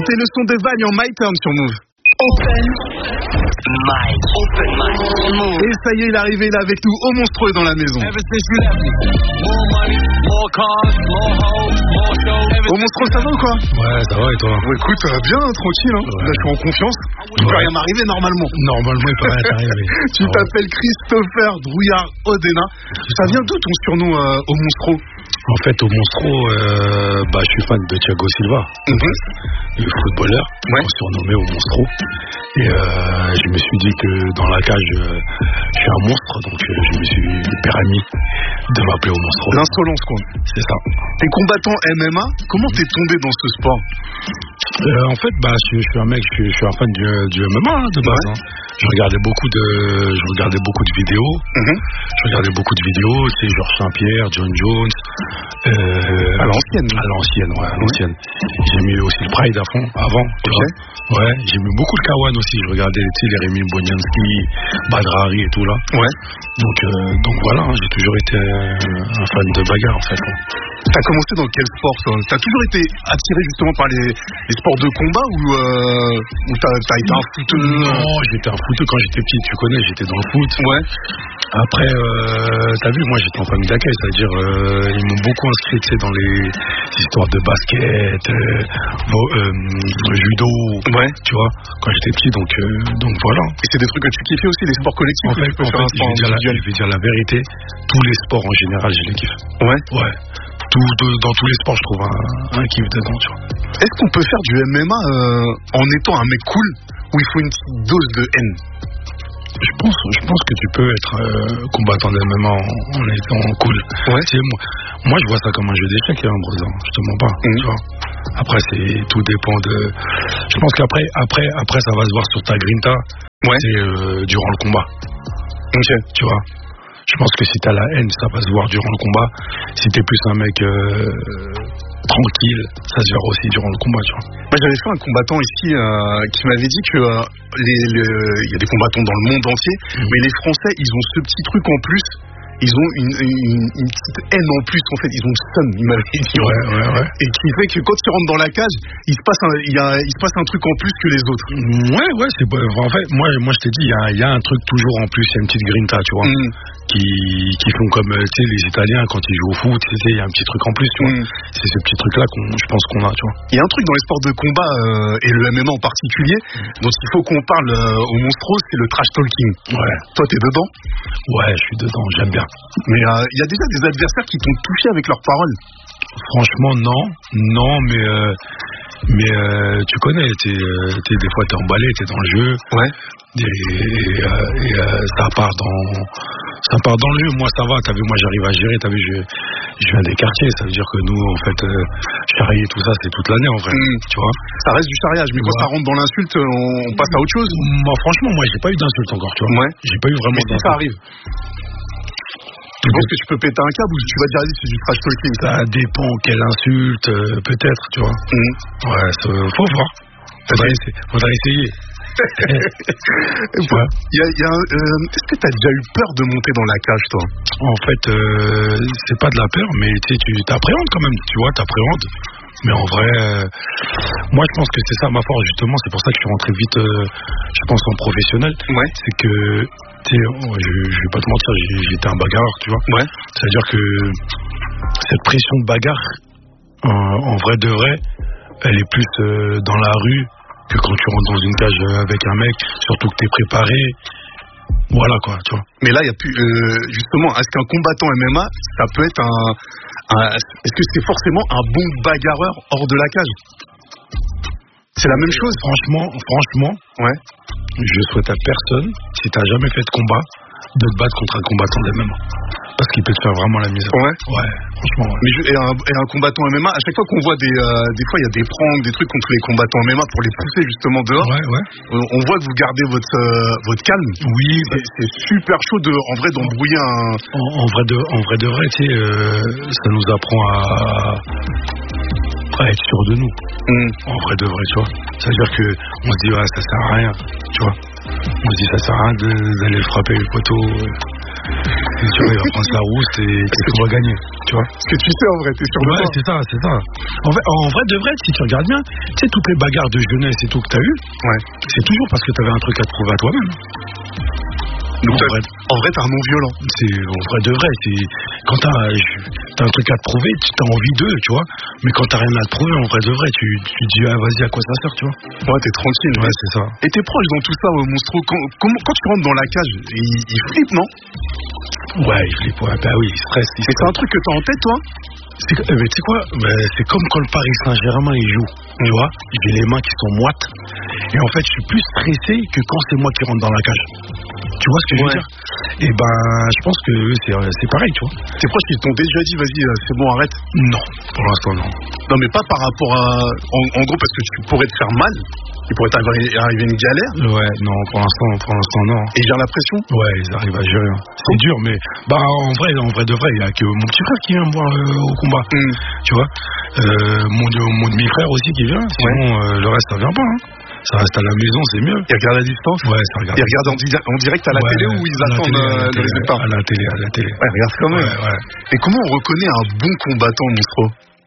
C'était le son de Vagne en My Turn sur Move. Open mic. Et ça y est, il est arrivé là avec nous, au monstrueux dans la maison. Au monstrueux, ça va ou quoi? Ouais, ça va et toi? Écoute, bien, tranquille, hein. Ouais. Là, je suis en confiance. Il peut rien m'arriver normalement. Normalement, il peut rien t'arriver. Tu t'appelles Christopher Drouillard Odena. Ça vient d'où ton surnom au monstrueux? En fait, au Monstro, je suis fan de Thiago Silva, le footballeur, surnommé au Monstro. Et je me suis dit que dans la cage, je suis un monstre, donc je me suis permis de m'appeler au Monstro. L'insolence, quoi. C'est ça. T'es combattant MMA, comment t'es tombé dans ce sport? En fait, je suis un mec, je suis un fan du MMA de base. Hein. Je regardais beaucoup de vidéos. Je regardais beaucoup de vidéos, c'est Georges Saint-Pierre, John Jones. À l'ancienne. À l'ancienne. J'ai mis aussi le Pride à fond, avant. Ouais, j'ai mis beaucoup de Kawan aussi. Je regardais les Rémi Bonianski, Badrari et tout là. Ouais. Donc voilà, j'ai toujours été un fan de bagarre en fait. T'as commencé dans quel sport toi? T'as toujours été attiré justement par les sports de combat ou t'as été un footeux? Non, j'étais un footeux quand j'étais petit, tu connais, j'étais dans le foot. Ouais. Après, t'as vu, moi j'étais en famille d'accueil, c'est-à-dire ils m'ont beaucoup inscrit dans les histoires de basket, judo, tu vois, quand j'étais petit, donc voilà. Et c'est des trucs que tu kiffais aussi, les sports collectifs? En fait, je vais dire la vérité, tous les sports en général, je les kiffe. Ouais. Dans tous les sports, je trouve un kiff dedans, tu vois. Est-ce qu'on peut faire du MMA en étant un mec cool ou il faut une petite dose de haine? Je pense que tu peux être combattant de MMA en étant cool. Ouais. Moi, je vois ça comme un jeu d'échecs, brother. Je te mens pas. Tu vois. Après, tout dépend de. Je pense qu'après, ça va se voir sur ta grinta. Ouais. C'est durant le combat. Ok. Tu vois. Je pense que si t'as la haine, ça va se voir durant le combat. Si t'es plus un mec tranquille, ça se verra aussi durant le combat, tu vois. Moi, j'avais fait un combattant ici qui m'avait dit que il y a des combattants dans le monde entier, mais les Français, ils ont ce petit truc en plus. Ils ont une petite haine en plus, en fait, ils ont le seum, il m'avait dit. Ouais. Et qui fait que quand ils rentrent dans la cage, il se passe un truc en plus que les autres. Ouais, c'est en fait, moi je t'ai dit, il y a un truc toujours en plus, il y a une petite grinta, tu vois, qui font comme, tu sais, les Italiens quand ils jouent au foot, tu sais, il y a un petit truc en plus, tu vois. C'est ce petit truc-là je pense qu'on a, tu vois. Il y a un truc dans les sports de combat, et le MMA en particulier, dont il faut qu'on parle au monstro, c'est le trash talking. Ouais. Toi, t'es dedans? Ouais, je suis dedans, j'aime bien. Mais il y a déjà des adversaires qui t'ont touché avec leurs paroles? Franchement, non, mais tu connais, des fois t'es emballé, t'es dans le jeu. Ouais. Et ça part dans le jeu. Moi, ça va. T'as vu, moi, j'arrive à gérer. T'as vu, je viens des quartiers. Ça veut dire que nous, en fait, charrier tout ça, c'est toute l'année, en vrai. Tu vois. Ça reste du charriage, mais quand ça rentre dans l'insulte, on passe à autre chose. Moi, franchement, j'ai pas eu d'insulte encore, tu vois. Ouais. J'ai pas eu vraiment d'insulte. Ça arrive. Tu penses que tu peux péter un câble ou tu vas dire c'est du trash talking? Ça dépend quelle insulte, peut-être, tu vois. Ouais, faut voir. Faudra essayer. Est-ce que tu as déjà eu peur de monter dans la cage, toi? En fait, c'est pas de la peur, mais tu t'appréhendes quand même, tu vois, t'appréhendes. Mais en vrai, moi je pense que c'est ça ma force, justement. C'est pour ça que je suis rentré vite, je pense, en professionnel. Ouais. C'est que, tu sais, je vais pas te mentir, j'étais un bagarreur, tu vois. Ouais. C'est-à-dire que cette pression de bagarre, en vrai de vrai, elle est plus dans la rue que quand tu rentres dans une cage avec un mec, surtout que t'es préparé. Voilà quoi, tu vois. Mais là, il y a plus. Justement, est-ce qu'un combattant MMA, ça peut être est-ce que c'est forcément un bon bagarreur hors de la cage? C'est la même chose? Franchement, ouais. Je souhaite à personne, si t'as jamais fait de combat, de te battre contre un combattant de MMA. Parce qu'il peut te faire vraiment la misère. Ouais, franchement. Ouais. Mais et un combattant MMA, à chaque fois qu'on voit des fois il y a des pranks, des trucs contre les combattants MMA pour les pousser justement dehors. Ouais. On voit que vous gardez votre calme. Oui. C'est super chaud en vrai d'embrouiller un. En vrai de vrai, tu sais, ça nous apprend à être sûr de nous. En vrai de vrai, tu vois. Ça veut dire que on se dit ça sert à rien, tu vois. On se dit ça sert à rien d'aller frapper le poteau. C'est sûr, il va prendre sa rousse et tout va gagner, tu vois. Ce que tu sais en vrai, t'es sûr de Ouais, toi. c'est ça. En vrai de vrai, si tu regardes bien, tu sais, toutes les bagarres de jeunesse et tout que t'as eu, Ouais. c'est toujours parce que t'avais un truc à te prouver à toi-même. Donc, En vrai, t'es un non-violent. c'est en vrai de vrai. Quand t'as un truc à te prouver, t'as envie d'eux, tu vois. Mais quand t'as rien à te prouver, en vrai de vrai, tu dis ah vas-y, à quoi ça sert, tu vois. Ouais, t'es tranquille. Ouais, c'est ça. Et t'es proche dans tout ça, Monstro. Quand tu rentres dans la cage, il flippe, non? Ouais, il flippe. Ouais, bah oui, il stresse. Et c'est un truc que t'as en tête, toi? Mais tu sais quoi, c'est comme quand le Paris Saint-Germain il joue, tu vois. J'ai les mains qui sont moites. Et en fait, je suis plus stressé que quand c'est moi qui rentre dans la cage. Tu vois ce que je veux dire? Et je pense que c'est pareil, tu vois. Tes proches, ils t'ont déjà dit, vas-y, c'est bon, arrête. Non, pour l'instant, non. Non, mais pas par rapport à. En gros, parce que tu pourrais te faire mal. Il pourrait t'arriver une galère. Ouais, non, pour l'instant, non. Et ils gèrent la pression. Ouais, ils arrivent à gérer. C'est dur, mais en vrai de vrai, il y a que mon petit frère qui vient me voir au combat. Tu vois, mon demi-frère aussi qui vient. Sinon, le reste, ça vient pas. Hein. Ça reste à la maison, c'est mieux. Ils regardent à distance. Ouais, ça regarde. Ils regardent en direct à la télé ou ils attendent le résultat. À la télé. Ouais, regarde quand même. Ouais. Et comment on reconnaît un bon combattant, Monstro?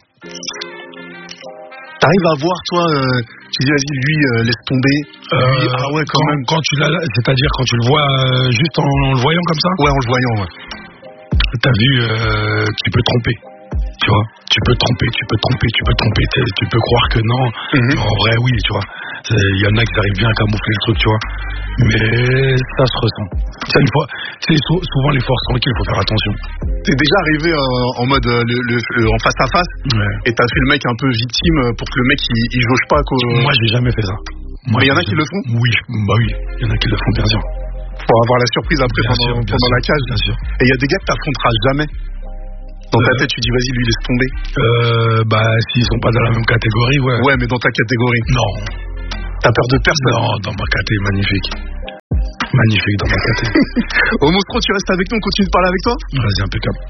T'arrives à voir, toi, tu dis, vas-y, lui, laisse tomber. Lui, ah ouais, quand même. C'est-à-dire quand tu le vois juste en le voyant comme ça? Ouais, en le voyant, ouais. T'as vu, tu peux tromper. Tu vois, tu peux tromper. Tu peux croire que non. Mais en vrai, oui, tu vois. Il y en a qui arrivent bien à camoufler le truc, tu vois. Mais ça se ressent. Souvent, les forces tranquilles, il faut faire attention. T'es déjà arrivé en mode en face à face, et t'as fait le mec un peu victime pour que le mec il jauge pas, quoi. Moi, j'ai jamais fait ça. Mais il y en a qui le font? Oui, il y en a qui le font, bien sûr. Pour avoir la surprise après pendant la cage. Bien sûr. Et il y a des gars que t'affronteras jamais. Dans ta tête, tu dis, vas-y, lui, laisse tomber. S'ils sont pas dans la même catégorie, ouais. Ouais, mais dans ta catégorie. Non. T'as peur de personne? Non, dans ma catégorie, magnifique. Magnifique dans ma catégorie. Monstro, tu restes avec nous, on continue de parler avec toi? Vas-y, impeccable.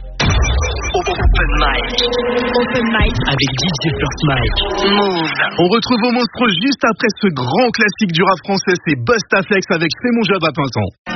Open mic avec DJ First Mike. Move. On retrouve Monstro juste après ce grand classique du rap français, c'est Bustaflex avec Fais mon job à plein temps.